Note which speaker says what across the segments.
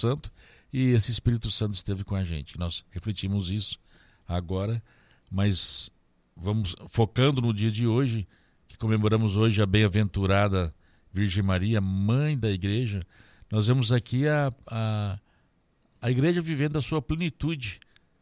Speaker 1: Santo, e esse Espírito Santo esteve com a gente. Nós refletimos isso agora, mas vamos focando no dia de hoje, que comemoramos hoje a bem-aventurada Virgem Maria, mãe da igreja. Nós vemos aqui a igreja vivendo a sua plenitude,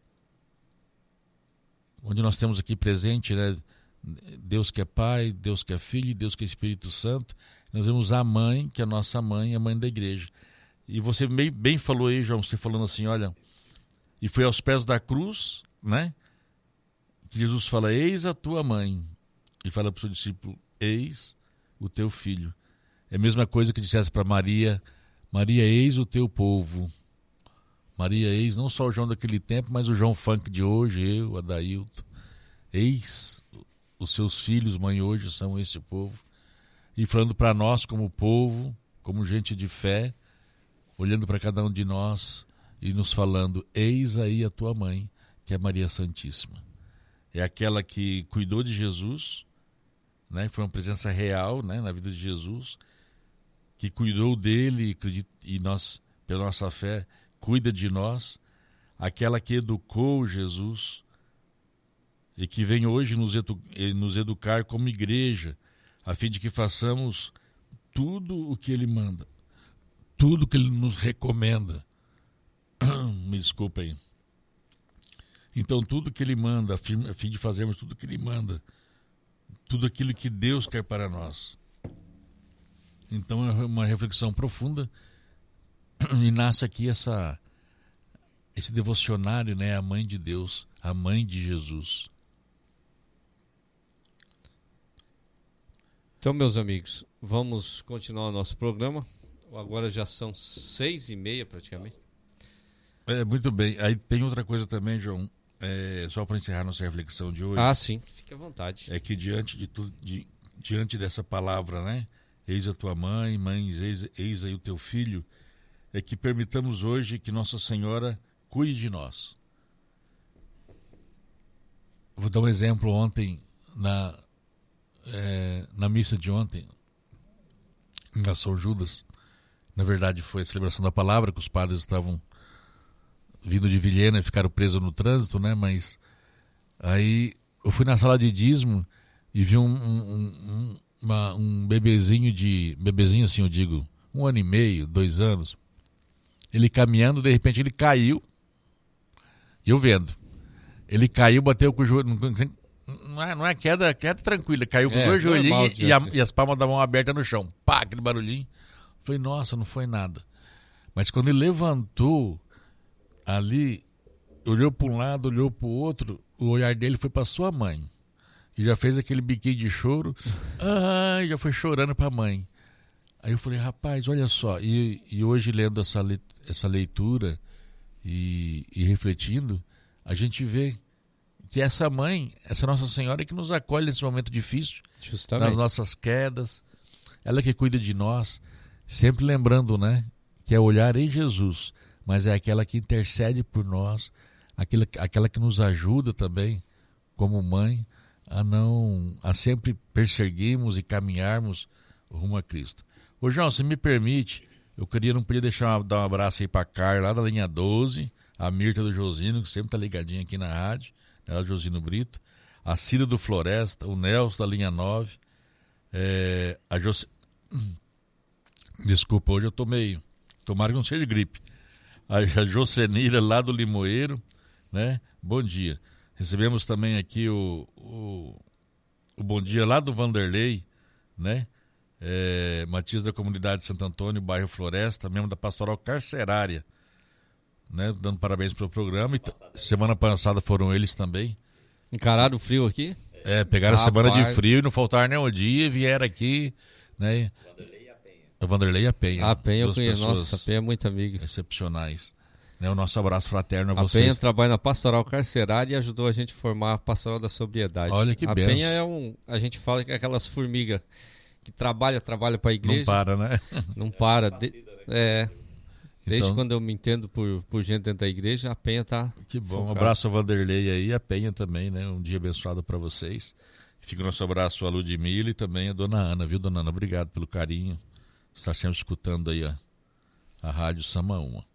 Speaker 1: onde nós temos aqui presente, né, Deus que é Pai, Deus que é Filho, Deus que é Espírito Santo. Nós vemos a mãe, que é a nossa mãe, a mãe da igreja. E você bem falou aí, João, você falando assim, olha, e foi aos pés da cruz, né, que Jesus fala, eis a tua mãe, e fala para o seu discípulo, eis o teu filho. É a mesma coisa que dissesse para Maria, Maria, eis o teu povo. Maria, eis, não só o João daquele tempo, mas o João Funk de hoje, eu, Adailton. Eis os seus filhos, mãe, hoje são esse povo. E falando para nós como povo, como gente de fé, olhando para cada um de nós e nos falando, eis aí a tua mãe, que é Maria Santíssima. É aquela que cuidou de Jesus, né? Foi uma presença real, né, na vida de Jesus, que cuidou dele e nós, pela nossa fé, cuida de nós. Aquela que educou Jesus e que vem hoje nos educar como igreja, a fim de que façamos tudo o que ele manda, tudo que ele nos recomenda. Me desculpa aí. Então, tudo que ele manda, a fim de fazermos tudo que ele manda, tudo aquilo que Deus quer para nós. Então, é uma reflexão profunda e nasce aqui esse devocionário, né? A mãe de Deus, a mãe de Jesus.
Speaker 2: Então, meus amigos, vamos continuar o nosso programa. Agora já são 6h30 praticamente.
Speaker 1: Muito bem. Aí tem outra coisa também, João, só para encerrar nossa reflexão de hoje.
Speaker 2: Ah, sim. Fique à vontade.
Speaker 1: É que diante de tudo, diante dessa palavra, né? Eis a tua mãe, eis aí o teu filho, é que permitamos hoje que Nossa Senhora cuide de nós. Vou dar um exemplo ontem, na missa de ontem, na São Judas. Na verdade foi a celebração da palavra, que os padres estavam vindo de Vilhena e ficaram presos no trânsito, né? Mas aí eu fui na sala de dízimo e vi um bebezinho assim, eu digo, 1 ano e meio, 2 anos, ele caminhando, de repente ele caiu, e eu vendo, ele caiu, bateu com o joelho, não é queda tranquila, caiu com os dois joelhinhos e as palmas da mão abertas no chão, pá, aquele barulhinho. Falei, nossa, não foi nada. Mas quando ele levantou ali, olhou para um lado, olhou para o outro, o olhar dele foi para sua mãe. E já fez aquele biquinho de choro, já foi chorando para a mãe. Aí eu falei, rapaz, olha só. E hoje, lendo essa leitura e refletindo, a gente vê que essa mãe, essa Nossa Senhora, é que nos acolhe nesse momento difícil, justamente, nas nossas quedas. Ela que cuida de nós, sempre lembrando, né, que é olhar em Jesus, mas é aquela que intercede por nós, aquela que nos ajuda também, como mãe, a sempre perseguirmos e caminharmos rumo a Cristo. Ô João, se me permite, não podia dar um abraço aí pra Carla, lá da linha 12, a Mirta do Josino, que sempre tá ligadinha aqui na rádio, né, Josino Brito, a Cida do Floresta, o Nelson da linha 9, Desculpa, hoje eu tô meio... Tomara que não seja gripe. A Jocenira lá do Limoeiro, né? Bom dia. Recebemos também aqui o bom dia lá do Vanderlei, né? Matias da Comunidade de Santo Antônio, bairro Floresta, membro da Pastoral Carcerária, né? Dando parabéns pelo programa. E semana passada foram eles também.
Speaker 2: Encararam o frio aqui?
Speaker 1: Pegaram a semana de frio e não faltaram nem um dia e vieram aqui, né? O Vanderlei e a Penha.
Speaker 2: A Penha eu conheço. Nossa, a Penha é muito amiga.
Speaker 1: Excepcionais. Né? O nosso abraço fraterno a vocês.
Speaker 2: A Penha trabalha na Pastoral Carcerária e ajudou a gente a formar a Pastoral da Sobriedade.
Speaker 1: Olha que benção.
Speaker 2: A Penha a gente fala que é aquelas formigas que trabalha para a igreja.
Speaker 1: Não para, né?
Speaker 2: Não para. Desde quando eu me entendo por gente dentro da igreja, a Penha tá...
Speaker 1: Que bom. Focado. Um abraço ao Vanderlei aí, a Penha também, né? Um dia abençoado para vocês. Fica o nosso abraço à Ludmila e também a Dona Ana, viu, Dona Ana? Obrigado pelo carinho. Está sempre escutando aí a Rádio Samaúma.